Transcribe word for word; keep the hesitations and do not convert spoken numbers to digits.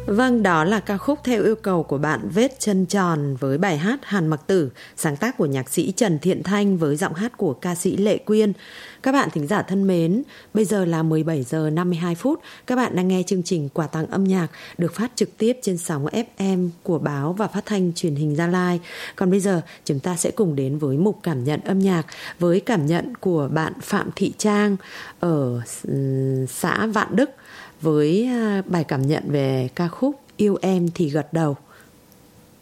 Vâng, đó là ca khúc theo yêu cầu của bạn Vết Chân Tròn với bài hát Hàn Mặc Tử, sáng tác của nhạc sĩ Trần Thiện Thanh với giọng hát của ca sĩ Lệ Quyên. Các bạn thính giả thân mến, bây giờ là mười bảy giờ năm mươi hai phút. Các bạn đang nghe chương trình Quà tặng âm nhạc được phát trực tiếp trên sóng ép em của báo và phát thanh truyền hình Gia Lai. Còn bây giờ chúng ta sẽ cùng đến với mục cảm nhận âm nhạc với cảm nhận của bạn Phạm Thị Trang ở xã Vạn Đức với bài cảm nhận về ca khúc Yêu Em Thì Gật Đầu.